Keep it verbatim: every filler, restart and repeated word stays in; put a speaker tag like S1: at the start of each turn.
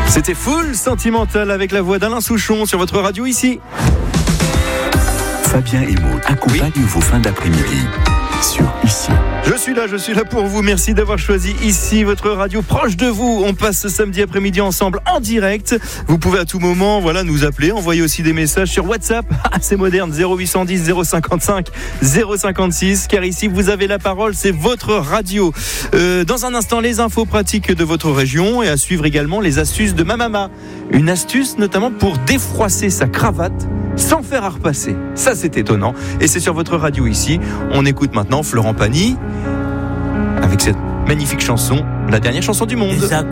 S1: C'était Full Sentimental avec la voix d'Alain Souchon sur votre radio ici.
S2: Fabien et Maud accompagnent oui. vos fins d'après-midi sur Ici.
S1: Je suis là, je suis là pour vous. Merci d'avoir choisi Ici, votre radio proche de vous. On passe ce samedi après-midi ensemble en direct. Vous pouvez à tout moment, voilà, nous appeler, envoyer aussi des messages sur WhatsApp. Ah, c'est moderne, zéro huit cent dix zéro cinquante-cinq zéro cinquante-six. Car ici, vous avez la parole, c'est votre radio. Euh, dans un instant, les infos pratiques de votre région et à suivre également les astuces de ma maman. Une astuce notamment pour défroisser sa cravate sans faire à repasser. Ça, c'est étonnant. Et c'est sur votre radio ici. On écoute maintenant Florent Pagny avec cette magnifique chanson, la dernière chanson du monde.